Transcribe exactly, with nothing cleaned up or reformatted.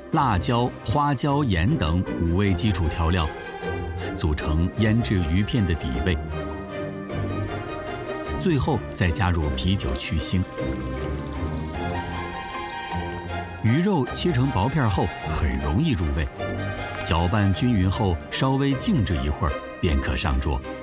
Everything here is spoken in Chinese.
辣椒、花椒、盐等五味基础调料，组成腌制鱼片的底味。最后再加入啤酒去腥。鱼肉切成薄片后很容易入味，搅拌均匀后稍微静置一会儿便可上桌。